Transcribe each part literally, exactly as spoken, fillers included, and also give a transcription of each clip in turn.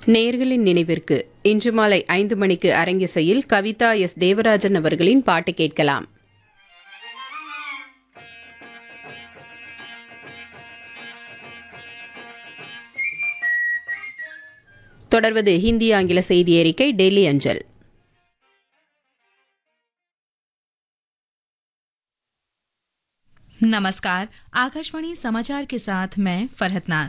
நேயர்களின் நினைவிற்கு இன்று மாலை ஐந்து மணிக்கு அரங்கிசையில் கவிதா எஸ் தேவராஜன் அவர்களின் பாட்டு கேட்கலாம். தொடர்வது ஹிந்தி ஆங்கில செய்தி அறிக்கை டெல்லி அஞ்சல். नमस्कार, आकाशवाणी समाचार के साथ मैं फरहत नाज।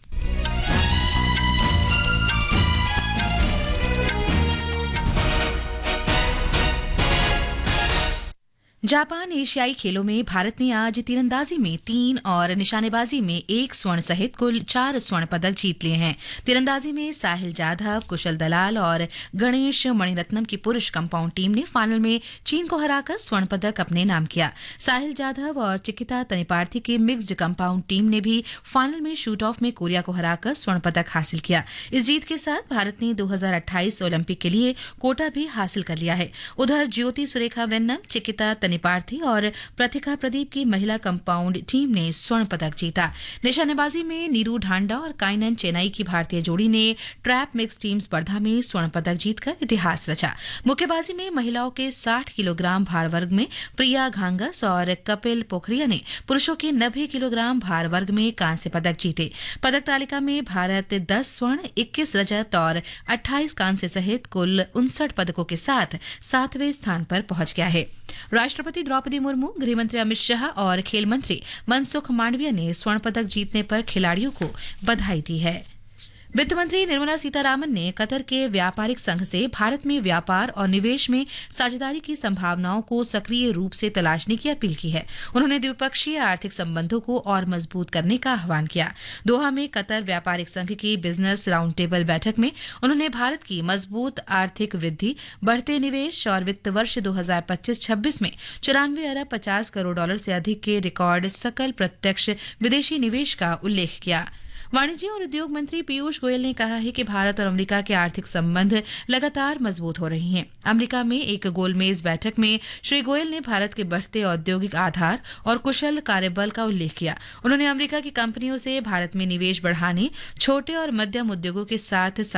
जापान एशियाई खेलों में भारत ने आज तीरंदाजी में तीन और निशानेबाजी में एक स्वर्ण सहित कुल चार स्वर्ण पदक जीत लिए हैं। तीरंदाजी में साहिल जाधव, कुशल दलाल और गणेश मणिरत्नम की पुरुष कंपाउंड टीम ने फाइनल में चीन को हराकर स्वर्ण पदक अपने नाम किया। साहिल जाधव और चिकिता तनिपार्थी की मिक्स्ड कंपाउंड टीम ने भी फाइनल में शूट ऑफ में कोरिया को हराकर स्वर्ण पदक हासिल किया। इस जीत के साथ भारत ने दो हजार अट्ठाईस ओलंपिक के लिए कोटा भी हासिल कर लिया है। उधर ज्योति सुरेखा वेन्नम, चिकिता पार्थी और प्रतिका प्रदीप की महिला कंपाउंड टीम ने स्वर्ण पदक जीता। निशानेबाजी में नीरू ढांडा और काइनन चेन्नई की भारतीय जोड़ी ने ट्रैप मिक्स टीम स्पर्धा में स्वर्ण पदक जीतकर इतिहास रचा। मुक्केबाजी में महिलाओं के साठ किलोग्राम भार वर्ग में प्रिया घांगस और कपिल पोखरिया ने पुरुषों के नब्बे किलोग्राम भार वर्ग में कांस्य पदक जीते। पदक तालिका में भारत दस स्वर्ण, इक्कीस रजत और अट्ठाईस कांस्य सहित कुल उनसठ पदकों के साथ सातवें स्थान पर पहुंच गया है। राष्ट्रपति द्रौपदी मुर्मू, गृहमंत्री अमित शाह और खेल मंत्री मनसुख मांडविया ने स्वर्ण पदक जीतने पर खिलाड़ियों को बधाई दी है। वित्त मंत्री निर्मला सीतारामन ने कतर के व्यापारिक संघ से भारत में व्यापार और निवेश में साझेदारी की संभावनाओं को सक्रिय रूप से तलाशने की अपील की है। उन्होंने द्विपक्षीय आर्थिक संबंधों को और मजबूत करने का आह्वान किया। दोहा में कतर व्यापारिक संघ की बिजनेस राउंड टेबल बैठक में उन्होंने भारत की मजबूत आर्थिक वृद्धि, बढ़ते निवेश और वित्त वर्ष दो हजार पच्चीस छब्बीस में चौरानवे अरब पचास करोड़ डॉलर से अधिक के रिकॉर्ड सकल प्रत्यक्ष विदेशी निवेश का उल्लेख किया। वाणिज्य और उद्योग मंत्री पीयूष गोयल ने कहा है कि भारत और अमेरिका के आर्थिक संबंध लगातार मजबूत हो रहे हैं। अमेरिका में एक गोलमेज बैठक में श्री गोयल ने भारत के बढ़ते औद्योगिक आधार और कुशल कार्यबल का उल्लेख किया। उन्होंने अमेरिका की कंपनियों से भारत में निवेश बढ़ाने, छोटे और मध्यम उद्योगों के साथ